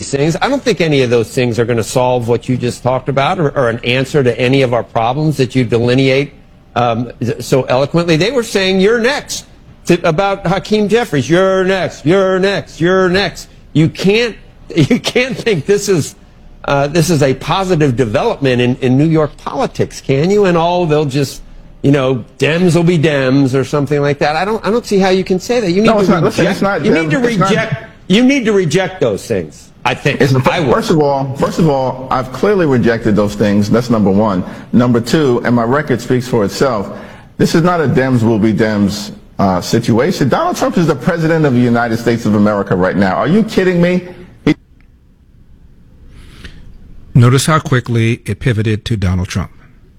these things. I don't think any of those things are going to solve what you just talked about or an answer to any of our problems that you delineate so eloquently. They were saying, you're next, about Hakeem Jeffries. You're next, you're next, you're next. You can't think this is a positive development in New York politics, can you? And they'll just, Dems will be Dems or something like that. I don't see how you can say that. You need to reject those things. I think. First of all, I've clearly rejected those things. That's number one. Number two, and my record speaks for itself, this is not a Dems will be Dems situation. Donald Trump is the president of the United States of America right now. Are you kidding me? Notice how quickly it pivoted to Donald Trump.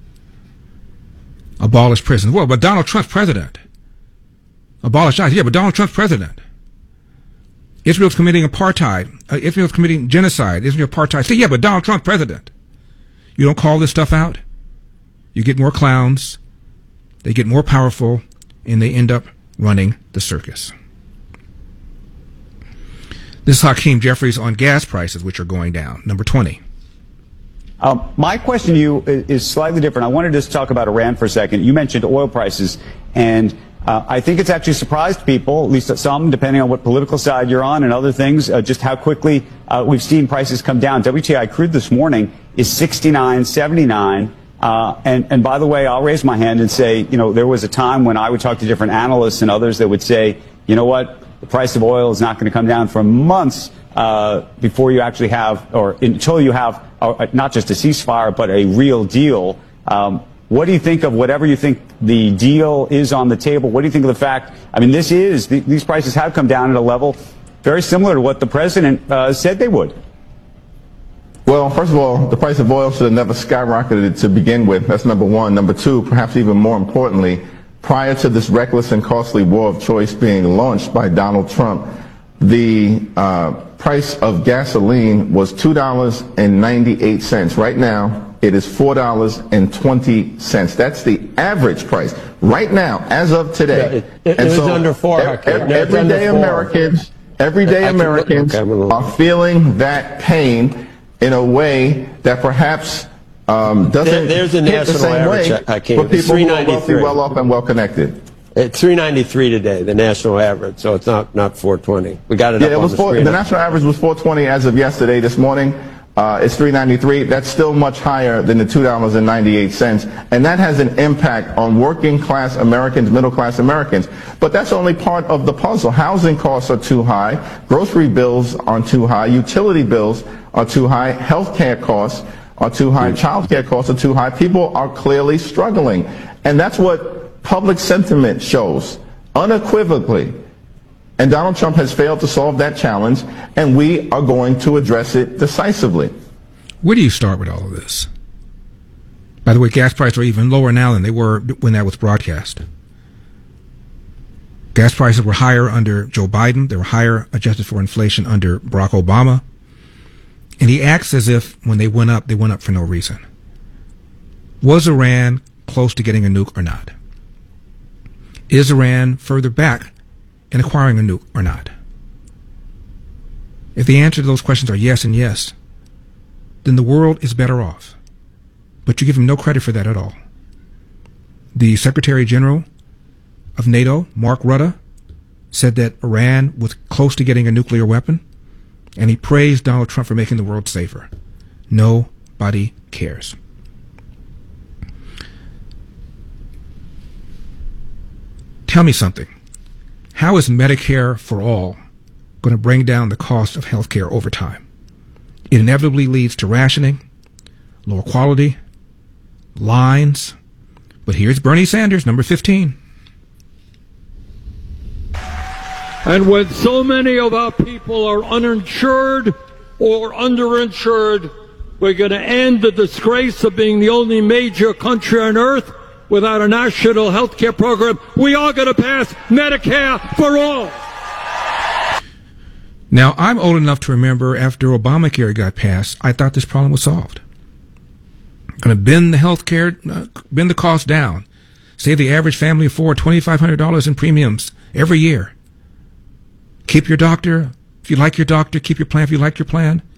Abolish prison. Well, but Donald Trump's president. Abolish ICE. Yeah, but Donald Trump's president. Israel's committing apartheid. Israel's committing genocide. Israel apartheid. Say, yeah, but Donald Trump's president. You don't call this stuff out. You get more clowns. They get more powerful, and they end up running the circus. This is Hakeem Jeffries on gas prices, which are going down. Number 20. My question to you is slightly different. I wanted to just talk about Iran for a second. You mentioned oil prices, and I think it's actually surprised people, at least some, depending on what political side you're on and other things, just how quickly we've seen prices come down. WTI crude this morning is $69.79. And by the way, I'll raise my hand and say, there was a time when I would talk to different analysts and others that would say, you know what, the price of oil is not going to come down for months before you actually have, or until you have not just a ceasefire, but a real deal. What do you think of whatever you think the deal is on the table? What do you think of the fact, these prices have come down at a level very similar to what the president said they would? Well, first of all, the price of oil should have never skyrocketed to begin with. That's number one. Number two, perhaps even more importantly, prior to this reckless and costly war of choice being launched by Donald Trump, the price of gasoline was $2.98. Right now, it is $4.20. That's the average price right now, as of today. It was under $4. Everyday Americans are feeling that pain in a way that perhaps doesn't there's a hit the national same way average. for people who are wealthy, well off, and well connected. It's 393 today, the national average, so it's not 420. We got it up on the screen. The national average was 420 as of yesterday. This morning, it's 393. That's still much higher than the $2.98, and that has an impact on working class Americans, middle class Americans. But that's only part of the puzzle. Housing costs are too high, grocery bills are too high, utility bills are too high, health care costs are too high, child care costs are too high. People are clearly struggling, and that's what public sentiment shows unequivocally. And Donald Trump has failed to solve that challenge, and we are going to address it decisively. Where do you start with all of this? By the way, gas prices are even lower now than they were when that was broadcast. Gas prices were higher under Joe Biden. They were higher adjusted for inflation under Barack Obama. And he acts as if when they went up for no reason. Was Iran close to getting a nuke or not? Is Iran further back in acquiring a nuke or not? If the answer to those questions are yes and yes, then the world is better off. But you give him no credit for that at all. The Secretary General of NATO, Mark Rutte, said that Iran was close to getting a nuclear weapon, and he praised Donald Trump for making the world safer. Nobody cares. Tell me something. How is Medicare for all going to bring down the cost of health care over time? It inevitably leads to rationing, lower quality, lines. But here's Bernie Sanders, number 15. And when so many of our people are uninsured or underinsured, we're going to end the disgrace of being the only major country on earth without a national health care program. We are going to pass Medicare for all. Now, I'm old enough to remember after Obamacare got passed, I thought this problem was solved. Going to bend the cost down, save the average family of four $2,500 in premiums every year. Keep your doctor. If you like your doctor, keep your plan if you like your plan.